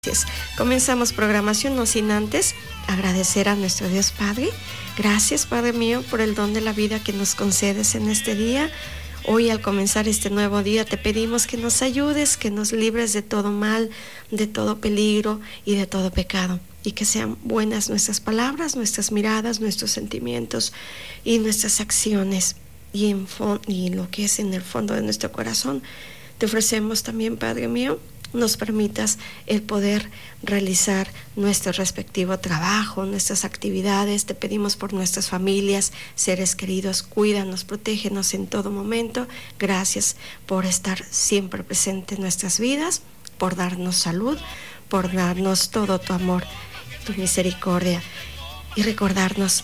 Comenzamos programación, no sin antes agradecer a nuestro Dios Padre. Gracias, Padre mío, por el don de la vida que nos concedes en este día. Hoy, al comenzar este nuevo día, te pedimos que nos ayudes, que nos libres de todo mal, de todo peligro y de todo pecado. Y que sean buenas nuestras palabras, nuestras miradas, nuestros sentimientos y nuestras acciones. Y lo que es en el fondo de nuestro corazón, te ofrecemos también, Padre mío, nos permitas el poder realizar nuestro respectivo trabajo, nuestras actividades. Te pedimos por nuestras familias, seres queridos, cuídanos, protégenos en todo momento. Gracias por estar siempre presente en nuestras vidas, por darnos salud, por darnos todo tu amor, tu misericordia y recordarnos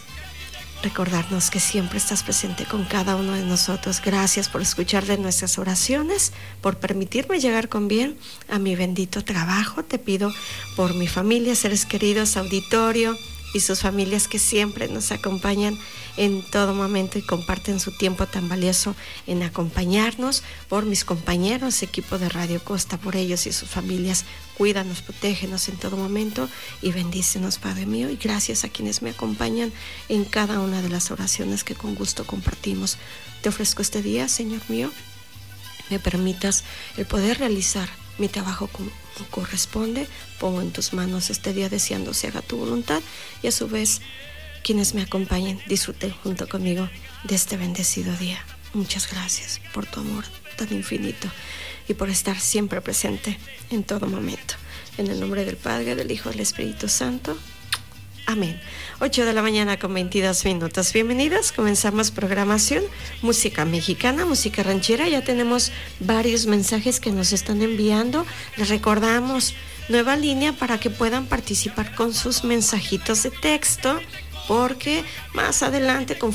que siempre estás presente con cada uno de nosotros. Gracias por escuchar de nuestras oraciones, por permitirme llegar con bien a mi bendito trabajo. Te pido por mi familia, seres queridos, auditorio y sus familias que siempre nos acompañan en todo momento y comparten su tiempo tan valioso en acompañarnos, por mis compañeros, equipo de Radio Costa, por ellos y sus familias. Cuídanos, protégenos en todo momento y bendícenos, Padre mío, y gracias a quienes me acompañan en cada una de las oraciones que con gusto compartimos. Te ofrezco este día, Señor mío, me permitas el poder realizar mi trabajo como corresponde. Pongo en tus manos este día deseando se haga tu voluntad y a su vez quienes me acompañen disfruten junto conmigo de este bendecido día. Muchas gracias por tu amor tan infinito y por estar siempre presente en todo momento. En el nombre del Padre, del Hijo y del Espíritu Santo. Amén. 8 de la mañana con 22 minutos. Bienvenidos. Comenzamos programación. Música mexicana, música ranchera. Ya tenemos varios mensajes que nos están enviando. Les recordamos nueva línea para que puedan participar con sus mensajitos de texto, porque más adelante,